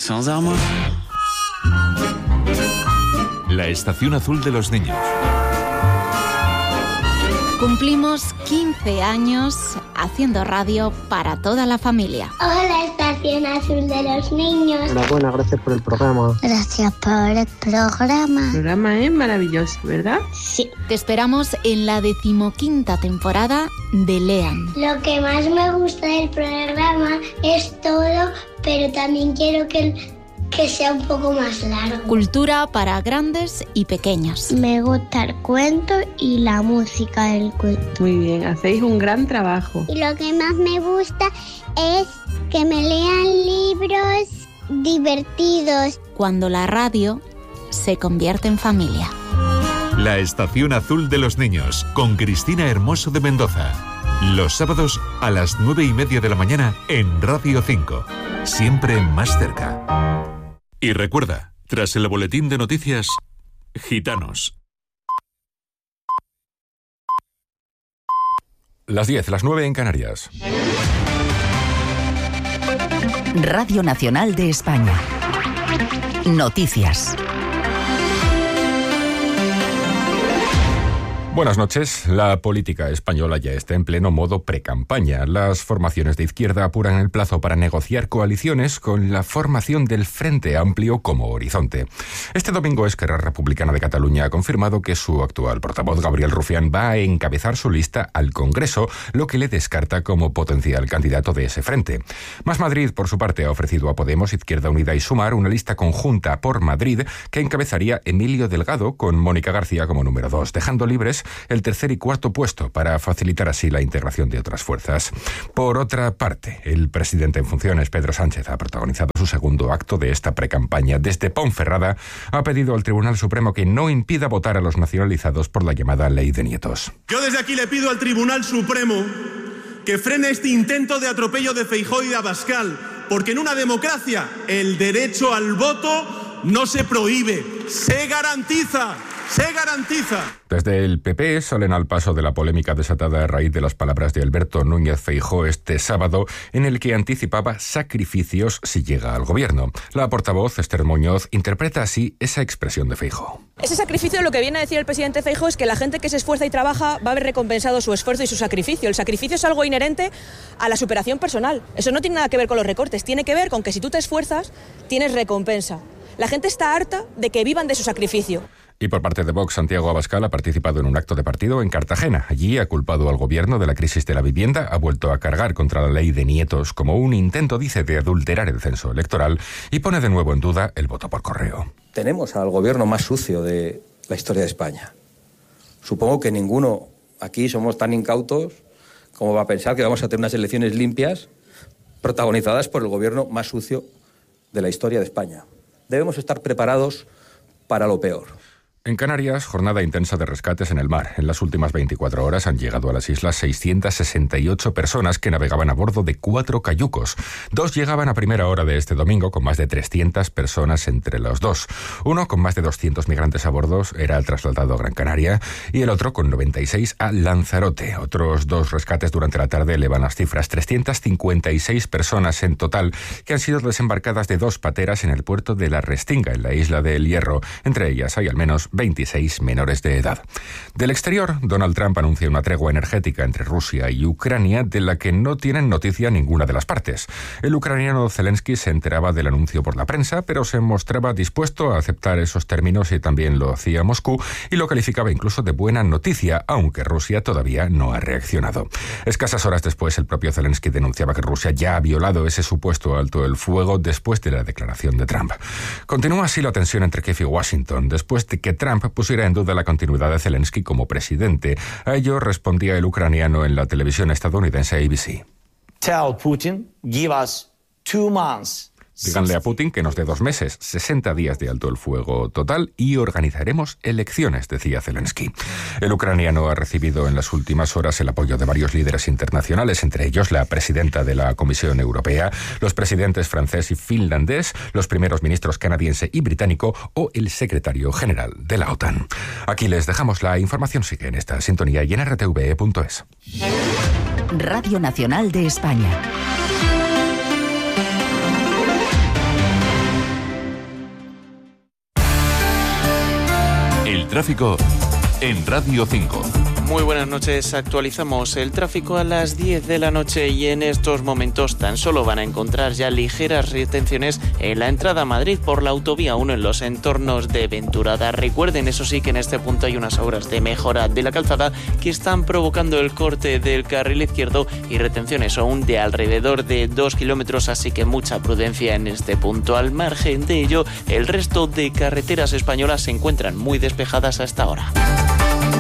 Sans armoire. La estación azul de los niños. Cumplimos 15 años haciendo radio para toda la familia. Hola, Estación Azul de los Niños. Enhorabuena, gracias por el programa. Gracias por el programa. El programa es maravilloso, ¿verdad? Sí. Te esperamos en la 15ª temporada de Lean. Lo que más me gusta del programa es todo, pero también quiero que sea un poco más largo. Cultura para grandes y pequeños. Me gusta el cuento y la música del cuento. Muy bien, hacéis un gran trabajo. Y lo que más me gusta es que me lean libros divertidos. Cuando la radio se convierte en familia. La estación azul de los niños, con Cristina Hermoso de Mendoza. Los sábados a las 9:30 de la mañana en Radio 5. Siempre más cerca. Y recuerda, tras el boletín de noticias, Gitanos. Las 10, las 9 en Canarias. Radio Nacional de España. Noticias. Buenas noches. La política española ya está en pleno modo precampaña. Las formaciones de izquierda apuran el plazo para negociar coaliciones con la formación del Frente Amplio como horizonte. Este domingo Esquerra Republicana de Cataluña ha confirmado que su actual portavoz, Gabriel Rufián, va a encabezar su lista al Congreso, lo que le descarta como potencial candidato de ese frente. Más Madrid, por su parte, ha ofrecido a Podemos, Izquierda Unida y Sumar una lista conjunta por Madrid que encabezaría Emilio Delgado con Mónica García como número 2, dejando libres el tercer y cuarto puesto para facilitar así la integración de otras fuerzas. Por otra parte, el presidente en funciones, Pedro Sánchez, ha protagonizado su segundo acto de esta precampaña. Desde Ponferrada ha pedido al Tribunal Supremo que no impida votar a los nacionalizados por la llamada Ley de Nietos. Yo desde aquí le pido al Tribunal Supremo que frene este intento de atropello de Feijóo y de Abascal, porque en una democracia el derecho al voto no se prohíbe, se garantiza. ¡Se garantiza! Desde el PP salen al paso de la polémica desatada a raíz de las palabras de Alberto Núñez Feijóo este sábado, en el que anticipaba sacrificios si llega al gobierno. La portavoz, Esther Muñoz, interpreta así esa expresión de Feijóo. Ese sacrificio, lo que viene a decir el presidente Feijóo es que la gente que se esfuerza y trabaja va a haber recompensado su esfuerzo y su sacrificio. El sacrificio es algo inherente a la superación personal. Eso no tiene nada que ver con los recortes, tiene que ver con que si tú te esfuerzas, tienes recompensa. La gente está harta de que vivan de su sacrificio. Y por parte de Vox, Santiago Abascal ha participado en un acto de partido en Cartagena. Allí ha culpado al gobierno de la crisis de la vivienda, ha vuelto a cargar contra la Ley de Nietos como un intento, dice, de adulterar el censo electoral y pone de nuevo en duda el voto por correo. Tenemos al gobierno más sucio de la historia de España. Supongo que ninguno aquí somos tan incautos como va a pensar que vamos a tener unas elecciones limpias protagonizadas por el gobierno más sucio de la historia de España. Debemos estar preparados para lo peor. En Canarias, jornada intensa de rescates en el mar. En las últimas 24 horas han llegado a las islas 668 personas que navegaban a bordo de 4 cayucos. 2 llegaban a primera hora de este domingo con más de 300 personas entre los dos. Uno, con más de 200 migrantes a bordo, era trasladado a Gran Canaria y el otro, con 96, a Lanzarote. Otros 2 rescates durante la tarde elevan las cifras. 356 personas en total que han sido desembarcadas de 2 pateras en el puerto de La Restinga, en la isla de El Hierro. Entre ellas hay al menos 26 menores de edad. Del exterior, Donald Trump anuncia una tregua energética entre Rusia y Ucrania de la que no tienen noticia ninguna de las partes. El ucraniano Zelensky se enteraba del anuncio por la prensa, pero se mostraba dispuesto a aceptar esos términos y también lo hacía Moscú y lo calificaba incluso de buena noticia, aunque Rusia todavía no ha reaccionado. Escasas horas después, el propio Zelensky denunciaba que Rusia ya ha violado ese supuesto alto el fuego después de la declaración de Trump. Continúa así la tensión entre Kiev y Washington, después de que Trump pusiera en duda la continuidad de Zelensky como presidente. A ello respondía el ucraniano en la televisión estadounidense ABC. Tell Putin, give us 2 months. Díganle a Putin que nos dé 2 meses, 60 días de alto el fuego total y organizaremos elecciones, decía Zelensky. El ucraniano ha recibido en las últimas horas el apoyo de varios líderes internacionales, entre ellos la presidenta de la Comisión Europea, los presidentes francés y finlandés, los primeros ministros canadiense y británico o el secretario general de la OTAN. Aquí les dejamos la información, sigue en esta sintonía y en rtve.es. Radio Nacional de España. tráfico en Radio 5. Muy buenas noches, actualizamos el tráfico a las 10 de la noche y en estos momentos tan solo van a encontrar ya ligeras retenciones en la entrada a Madrid por la autovía 1 en los entornos de Venturada. Recuerden, eso sí, que en este punto hay unas obras de mejora de la calzada que están provocando el corte del carril izquierdo y retenciones aún de alrededor de 2 kilómetros, así que mucha prudencia en este punto. Al margen de ello, el resto de carreteras españolas se encuentran muy despejadas hasta ahora.